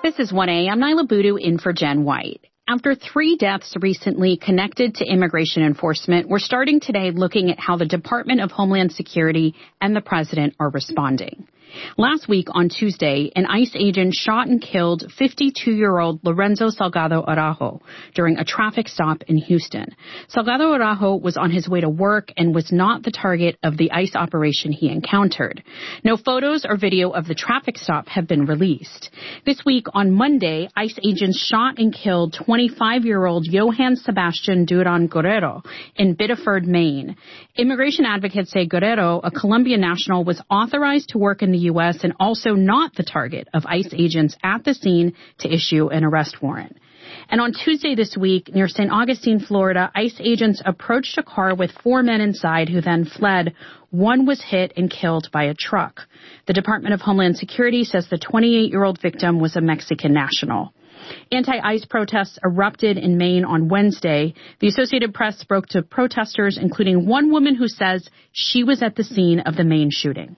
This is 1A. I'm Nyla Boodoo in for Jen White. After 3 deaths recently connected to immigration enforcement, we're starting today looking at how the Department of Homeland Security and the president are responding. Last week on Tuesday, an ICE agent shot and killed 52-year-old Lorenzo Salgado Araujo during a traffic stop in Houston. Salgado Araujo was on his way to work and was not the target of the ICE operation he encountered. No photos or video of the traffic stop have been released. This week on Monday, ICE agents shot and killed 25-year-old Johan Sebastian Duran Guerrero in Biddeford, Maine. Immigration advocates say Guerrero, a Colombian national, was authorized to work in the U.S. and also not the target of ICE agents at the scene to issue an arrest warrant. And on Tuesday this week, near St. Augustine, Florida, ICE agents approached a car with 4 men inside who then fled. One was hit and killed by a truck. The Department of Homeland Security says the 28-year-old victim was a Mexican national. Anti-ICE protests erupted in Maine on Wednesday. The Associated Press spoke to protesters, including one woman who says she was at the scene of the Maine shooting.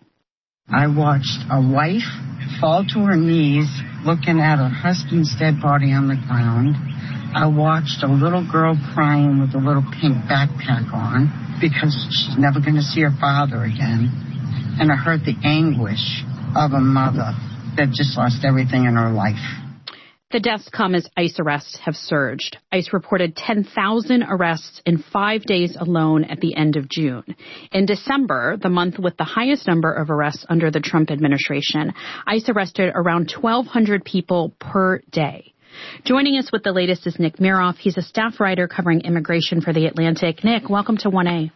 I watched a wife fall to her knees looking at her husband's dead body on the ground. I watched a little girl crying with a little pink backpack on because she's never going to see her father again. And I heard the anguish of a mother that just lost everything in her life. The deaths come as ICE arrests have surged. ICE reported 10,000 arrests in 5 days alone at the end of June. In December, the month with the highest number of arrests under the Trump administration, ICE arrested around 1,200 people per day. Joining us with the latest is Nick Miroff. He's a staff writer covering immigration for The Atlantic. Nick, welcome to 1A.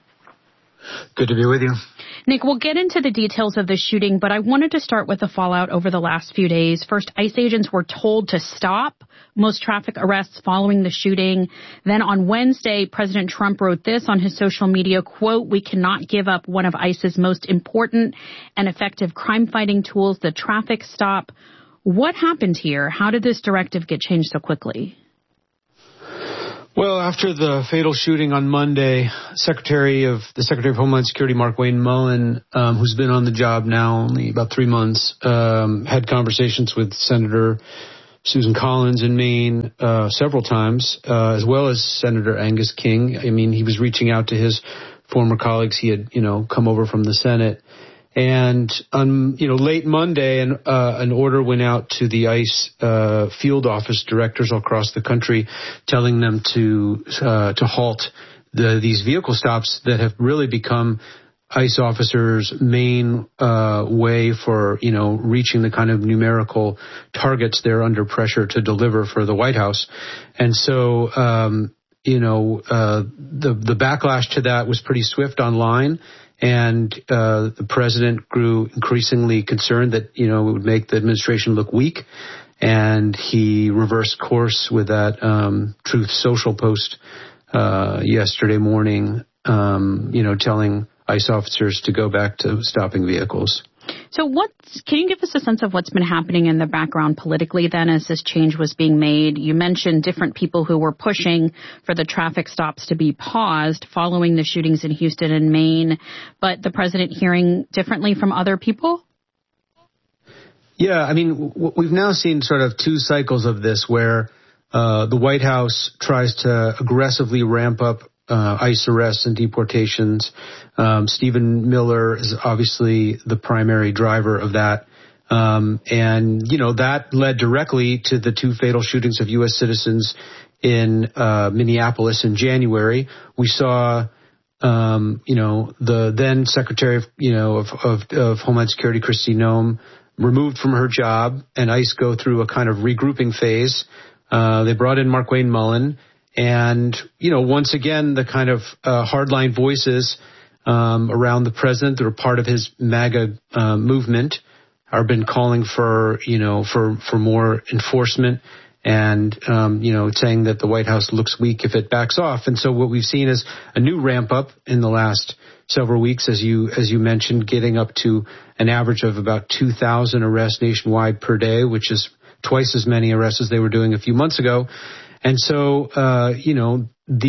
Good to be with you. Nick, we'll get into the details of the shooting, but I wanted to start with the fallout over the last few days. First, ICE agents were told to stop most traffic arrests following the shooting. Then on Wednesday, President Trump wrote this on his social media, quote, "We cannot give up one of ICE's most important and effective crime-fighting tools, the traffic stop." What happened here? How did this directive get changed so quickly? Well, after the fatal shooting on Monday, Secretary of Homeland Security, Markwayne Mullin, who's been on the job now only about 3 months, had conversations with Senator Susan Collins in Maine several times, as well as Senator Angus King. I mean, he was reaching out to his former colleagues. He had, come over from the Senate. And on, late Monday, an order went out to the ICE field office directors all across the country, telling them to halt these vehicle stops that have really become ICE officers' main way for reaching the kind of numerical targets they're under pressure to deliver for the White House. And so the backlash to that was pretty swift online. And the president grew increasingly concerned that, it would make the administration look weak. And he reversed course with that Truth Social post yesterday morning, telling ICE officers to go back to stopping vehicles. So can you give us a sense of what's been happening in the background politically then as this change was being made? You mentioned different people who were pushing for the traffic stops to be paused following the shootings in Houston and Maine, but the president hearing differently from other people? Yeah, I mean, we've now seen sort of 2 cycles of this where the White House tries to aggressively ramp up ICE arrests and deportations. Stephen Miller is obviously the primary driver of that. That led directly to the 2 fatal shootings of U.S. citizens in Minneapolis in January. We saw, the then Secretary of Homeland Security, Kristi Noem, removed from her job, and ICE go through a kind of regrouping phase. They brought in Markwayne Mullin. And, once again, the kind of hardline voices around the president that are part of his MAGA movement have been calling for more enforcement and, saying that the White House looks weak if it backs off. And so what we've seen is a new ramp up in the last several weeks, as you mentioned, getting up to an average of about 2,000 arrests nationwide per day, which is twice as many arrests as they were doing a few months ago. And so,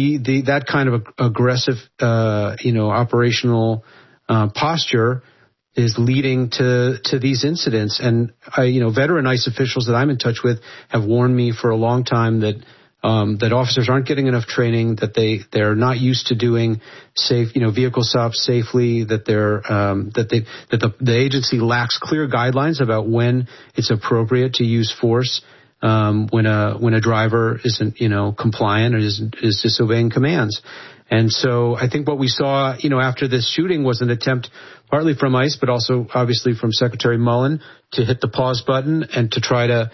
that kind of aggressive, operational posture leading to these incidents. And veteran ICE officials that I'm in touch with have warned me for a long time that officers aren't getting enough training, that they're not used to doing safe, vehicle stops safely, that the agency lacks clear guidelines about when it's appropriate to use force when a driver isn't, compliant or is disobeying commands. And so I think what we saw, after this shooting was an attempt, partly from ICE, but also obviously from Secretary Mullen, to hit the pause button and to try to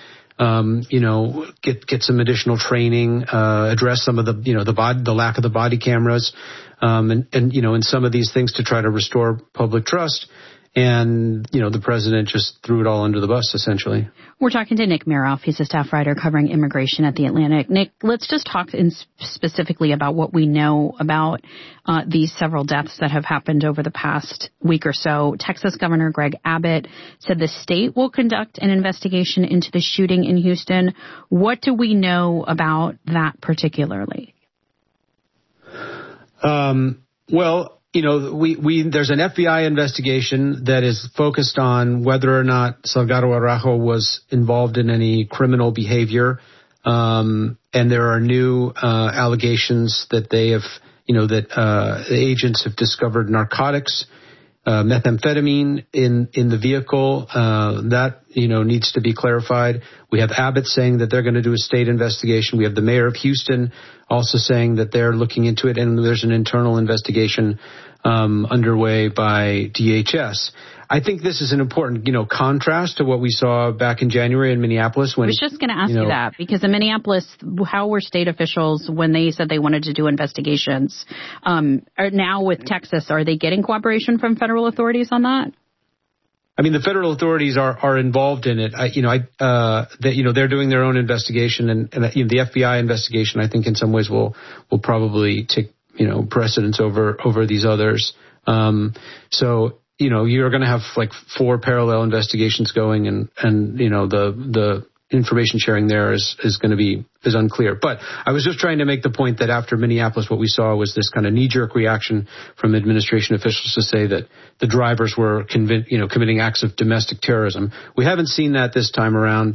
get some additional training, address some of the lack of the body cameras, and in some of these things to try to restore public trust. And, the president just threw it all under the bus, essentially. We're talking to Nick Miroff. He's a staff writer covering immigration at The Atlantic. Nick, let's just talk specifically about what we know about these several deaths that have happened over the past week or so. Texas Governor Greg Abbott said the state will conduct an investigation into the shooting in Houston. What do we know about that particularly? There's an FBI investigation that is focused on whether or not Salgado Araujo was involved in any criminal behavior. And there are new allegations that the agents have discovered narcotics, methamphetamine in the vehicle. That needs to be clarified. We have Abbott saying that they're going to do a state investigation. We have the mayor of Houston also saying that they're looking into it, and there's an internal investigation underway by DHS. I think this is an important, contrast to what we saw back in January in Minneapolis. I was just going to ask you that, because in Minneapolis, how were state officials when they said they wanted to do investigations? Now with Texas, are they getting cooperation from federal authorities on that? I mean, the federal authorities are involved in it. They're doing their own investigation, and the FBI investigation, I think, in some ways will probably take precedence over these others. So you're going to have like 4 parallel investigations going, and the information sharing there is unclear. But I was just trying to make the point that after Minneapolis, what we saw was this kind of knee-jerk reaction from administration officials to say that the drivers were committing acts of domestic terrorism. We haven't seen that this time around.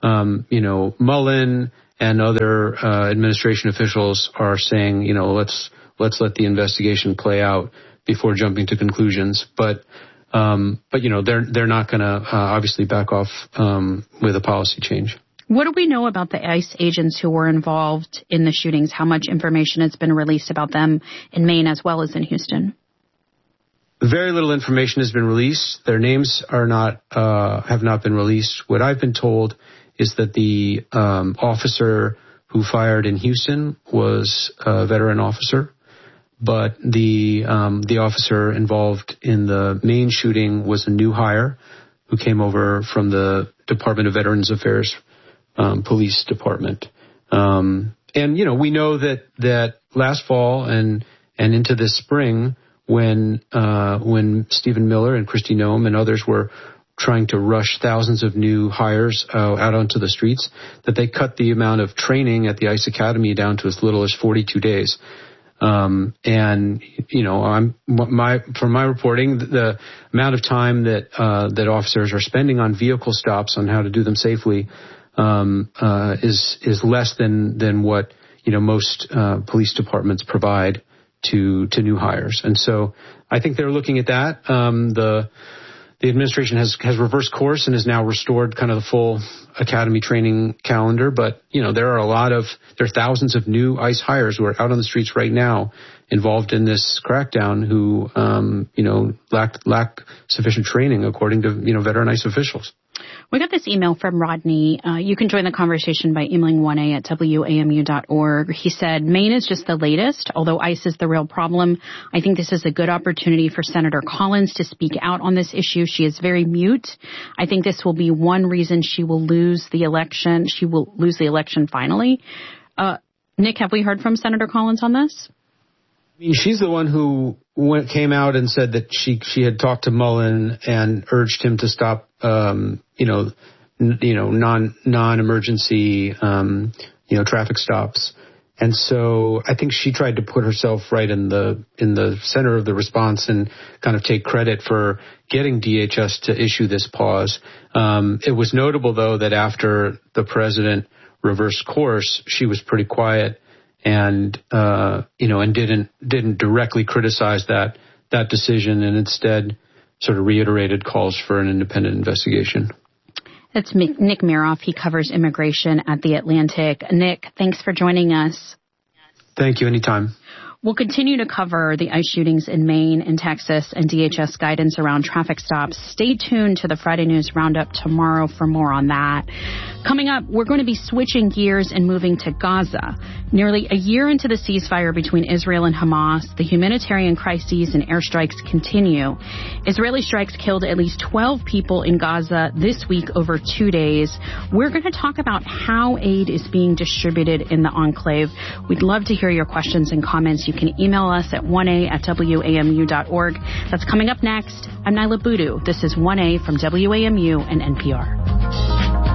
Mullen and other administration officials are saying, let's let the investigation play out before jumping to conclusions. But they're not going to obviously back off with a policy change. What do we know about the ICE agents who were involved in the shootings? How much information has been released about them in Maine as well as in Houston? Very little information has been released. Their names have not been released. What I've been told is that the officer who fired in Houston was a veteran officer, but the officer involved in the Maine shooting was a new hire who came over from the Department of Veterans Affairs police department. And we know that last fall and into this spring, when Stephen Miller and Kristi Noem and others were trying to rush thousands of new hires out onto the streets, that they cut the amount of training at the ICE Academy down to as little as 42 days. From my reporting, the amount of time that officers are spending on vehicle stops on how to do them safely is less than what most police departments provide to new hires. And so I think they're looking at that. The administration has reversed course and has now restored kind of the full academy training calendar. But, there are thousands of new ICE hires who are out on the streets right now involved in this crackdown who, lack sufficient training, according to, veteran ICE officials. We got this email from Rodney. You can join the conversation by emailing 1a@wamu.org. He said, Maine is just the latest. Although ICE is the real problem, I think this is a good opportunity for Senator Collins to speak out on this issue. She is very mute. I think this will be one reason she will lose the election. She will lose the election finally. Nick, have we heard from Senator Collins on this? I mean, she's the one who came out and said that she had talked to Mullen and urged him to stop, non-emergency, traffic stops. And so I think she tried to put herself right in the center of the response and kind of take credit for getting DHS to issue this pause. It was notable, though, that after the president reversed course, she was pretty quiet and didn't directly criticize that decision, and instead sort of reiterated calls for an independent investigation. That's Nick Miroff. He covers immigration at The Atlantic. Nick, thanks for joining us. Thank you. Anytime. We'll continue to cover the ICE shootings in Maine and Texas and DHS guidance around traffic stops. Stay tuned to the Friday News Roundup tomorrow for more on that. Coming up, we're going to be switching gears and moving to Gaza. Nearly a year into the ceasefire between Israel and Hamas, the humanitarian crises and airstrikes continue. Israeli strikes killed at least 12 people in Gaza this week over 2 days. We're going to talk about how aid is being distributed in the enclave. We'd love to hear your questions and comments. You can email us at 1a@wamu.org. That's coming up next. I'm Nyla Boodoo. This is 1A from WAMU and NPR.